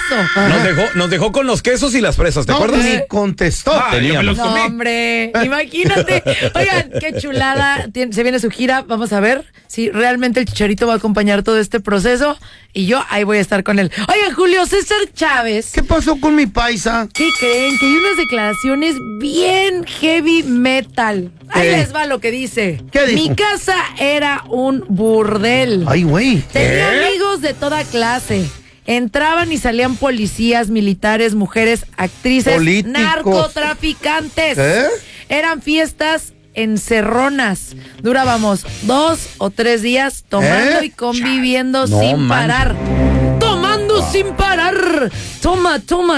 Nos dejó con los quesos y las fresas, ¿te acuerdas? Ni contestó. No, hombre, imagínate. Oigan, qué chulada. Se viene su gira. Vamos a ver si realmente el Chicharito va a acompañar todo este proceso. Y yo ahí voy a estar con él. Oigan, Julio César Chávez. ¿Qué pasó con mi paisa? ¿Qué creen? Que hay unas declaraciones bien heavy metal. Ahí les va lo que dice. ¿Qué dijo? Mi casa era un burdel. Ay, güey. Tenía amigos de toda clase. Entraban y salían policías, militares, mujeres, actrices, Políticos. narcotraficantes. Eran fiestas encerronas. Durábamos 2 o 3 días tomando y conviviendo sin parar. Tomando sin parar. Toma,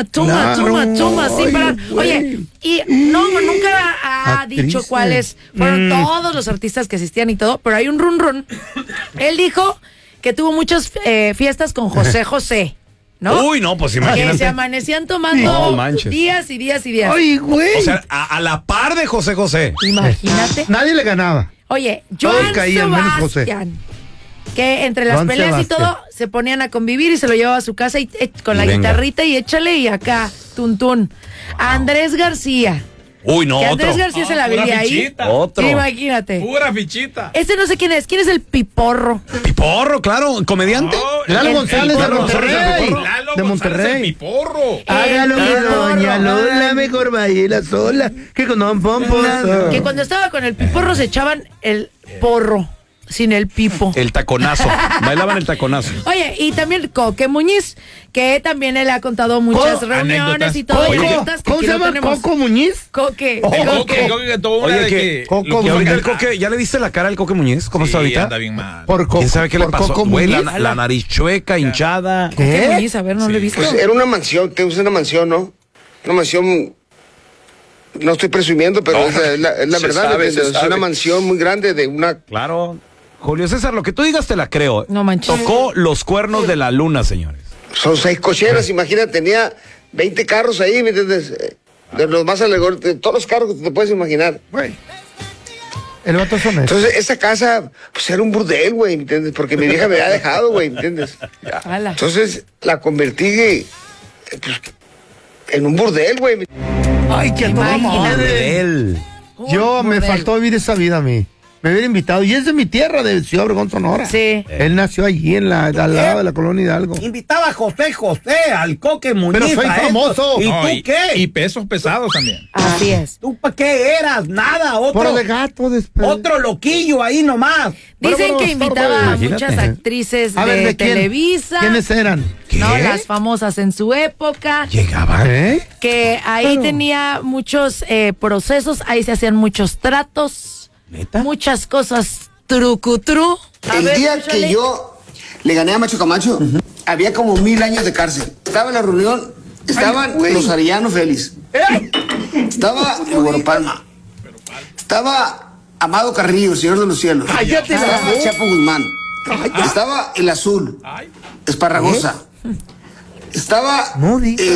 sin parar. Oye, y nunca ha dicho cuáles fueron todos los artistas que asistían y todo, pero hay un run. Él dijo que tuvo muchas fiestas con José José, ¿no? Uy, no, pues imagínate. Que se amanecían tomando días y días y días. Ay, güey. O sea, a la par de José José. Imagínate. Nadie le ganaba. Oye, Todos Joan caían, menos José. Sebastián, que entre las Joan peleas Sebastián. y todo se ponían a convivir y se lo llevaba a su casa y con la guitarrita y échale y acá, tuntún. Andrés García. Uy, no, Que otro. Andrés García se la vivía ahí. Otro. Imagínate. Pura fichita. Este no sé quién es. ¿Quién es el Piporro? Piporro, claro, comediante. Lalo el González de Piporro. Monterrey. Lalo De González, Monterrey. el Piporro. Hágalo, mi Piporro. doña Lola, mejor baila sola. Que con un pomposo. Que cuando estaba con el Piporro se echaban el porro sin el pipo. El taconazo. Bailaban el taconazo. Oye, y también Coque Muñiz, que también él ha contado muchas reuniones anécdotas. y todo. Oye, y anécdotas que ¿cómo aquí se lo llama? tenemos. ¿Coco Muñiz? Coque. Coque tuvo una Oye, de que Coco que ahorita el Muñiz. Coque, ¿ya le viste la cara al Coque Muñiz? ¿Cómo está ahorita? Anda bien mal. Por Coco. ¿Quién sabe qué le por pasó? Coco Güey, Muñiz. la nariz chueca, hinchada. Coque Muñiz, a ver, no lo he visto. Pues era una mansión, que es una mansión, ¿no? Una mansión, no estoy presumiendo, pero No, es la se verdad, sabe, ¿entiendes? se Es sabe. una mansión muy grande de una... Claro. Julio César, lo que tú digas te la creo. No manches. Tocó los cuernos de la luna, señores. Son 6 cocheras, imagínate, tenía 20 carros ahí, ¿me entiendes? De los más alegóricos, de todos los carros que te puedes imaginar. Güey. El vato son estos. Entonces, esa casa, pues era un burdel, güey, ¿me entiendes? Porque mi vieja me había dejado, güey, ¿me entiendes? Ya. Ala. Entonces, la convertí pues, en un burdel, güey. Ay, qué toda madre. Él. Yo me Burdel. faltó vivir esa vida a mí. Me hubiera invitado. Y es de mi tierra, de Ciudad Obregón, Sonora. Sí. Él nació allí, al lado de la colonia Hidalgo. Invitaba a José José, al Coque Muñiz. Pero soy a eso. famoso. ¿Y No, tú qué? Y pesos pesados también. Así es. ¿Tú para qué eras? Nada, Por otro, de gato después. otro loquillo ahí nomás. Dicen que invitaba a Imagínate. muchas actrices A ver, de ¿de quién? Televisa. ¿Quiénes eran? No, las famosas en su época. Llegaba. ¿Eh? Que ahí tenía muchos procesos, ahí se hacían muchos tratos, ¿Neta? muchas cosas trucutru. A El ver, día escúchale. que yo le gané a Macho Camacho, había como 1000 años de cárcel. Estaba en la reunión, estaban los Arellano Félix. Estaba Eduardo Palma. Estaba Amado Carrillo, el Señor de los Cielos. Estaba Chapo Guzmán. Estaba El Azul, Esparragosa. Estaba No digas.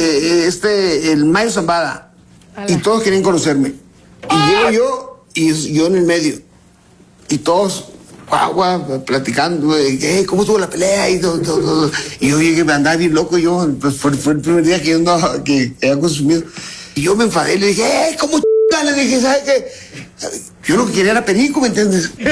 el Mayo Zambada. Y todos querían conocerme. Y llego yo y yo en el medio. Y todos, guau, platicando, ¿cómo estuvo la pelea? Y todo. Y yo llegué, me andaba bien loco, yo, pues fue el primer día que yo no, que había consumido. Y yo me enfadé, le dije, ¿cómo le dije, ¿sabes qué? Yo lo que quería era perico, ¿me entiendes? Y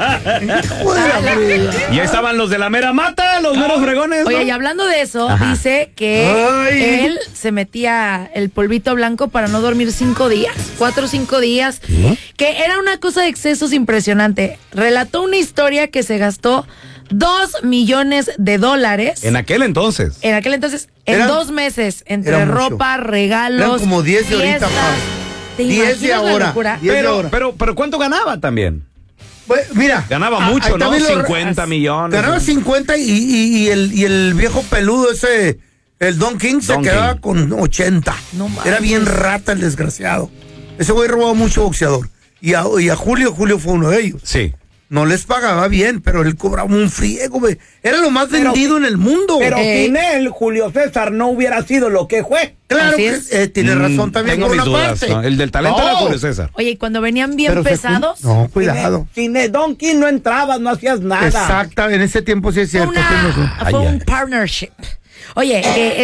ahí estaban los de la mera mata, los meros fregones. Oye, y hablando de eso, dice que él se metía el polvito blanco para no dormir 5 días, 4 o 5 días, que era una cosa de excesos impresionante. Relató una historia que se gastó $2 millones. En aquel entonces. En aquel entonces, en Eran- 2 meses, entre era mucho. ropa, regalos. Eran como 10 de ahorita, fiestas. pa. ¿Te 10 de imaginas la ahora. locura? 10 de ahora. Pero ¿cuánto ganaba también? Pues, mira. Ganaba ahí mucho, ¿no? también 50 millones. Ganaba 50 y el viejo peludo ese, el Don King, se Don quedaba King. con 80. No Era bien manches. rata el desgraciado. Ese güey robó mucho boxeador. Y a Julio fue uno de ellos. Sí. No les pagaba bien, pero él cobraba un friego, güey. Era lo más vendido en el mundo. Pero Ey. sin él, Julio César no hubiera sido lo que fue. claro Así que es. tiene razón también Tengo por mis una dudas. parte. ¿no? El del talento No. era Julio César. Oye, y cuando venían bien Pero pesados, no, cuidado. Sin el Don King no entrabas, no hacías nada. Exacto, en ese tiempo sí es fue cierto. tienes razón. fue un partnership. Oye,